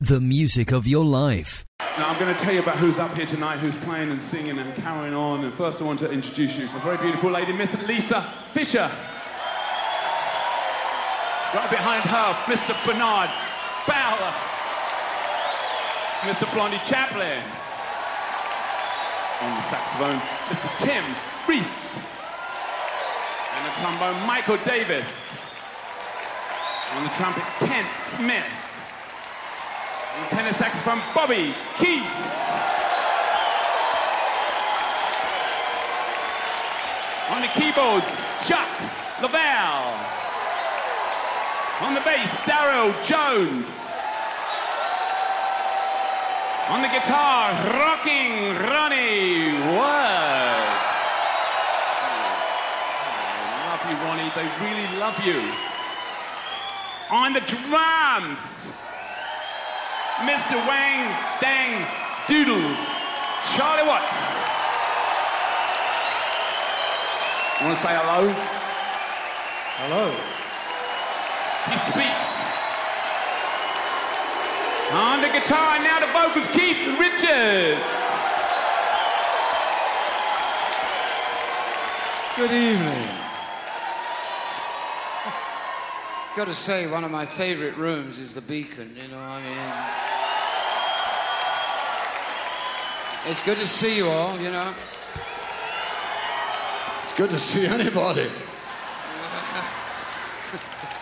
The music of your life. Now, I'm going to tell you about who's up here tonight, who's playing and singing and carrying on. And first I want to introduce you, a very beautiful lady, Miss Lisa Fischer. Right behind her, Mr. Bernard Fowler. Mr. Blondie Chaplin. On the saxophone, Mr. Tim Reese. And the trombone, Michael Davis. On the trumpet, Kent Smith. On the tenor saxophone, Bobby Keys. On the keyboards, Chuck Lavelle. On the bass, Darryl Jones. On the guitar, rocking Ronnie Ward. I love you, Ronnie. They really love you. On the drums, Mr. Wang Dang Doodle, Charlie Watts. Want to say hello? Hello. He speaks. On the guitar, now the vocals, Keith Richards. Good evening. Got to say, one of my favorite rooms is the Beacon, you know, I mean. It's good to see you all, you know. It's good to see anybody.